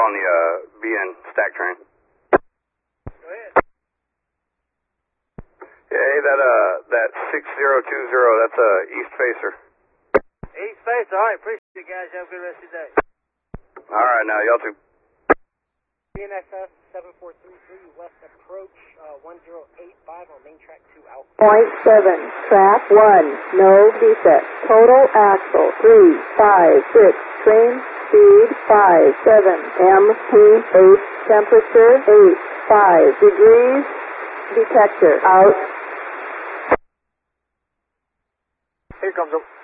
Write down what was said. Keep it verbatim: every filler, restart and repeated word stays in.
calling the uh, B N stack train. Go ahead. Yeah, hey, that uh, that six zero two zero, that's a uh, East Facer. East Facer, all right. Appreciate it, guys. Have a good rest of your day. All right, now y'all too. B N S S seven four three three, west approach uh, one zero eight five on main track two out. Point seven, track one, no defect. Total axle three five six, train speed five seven, M P eight, temperature eight five degrees, detector out. Here comes a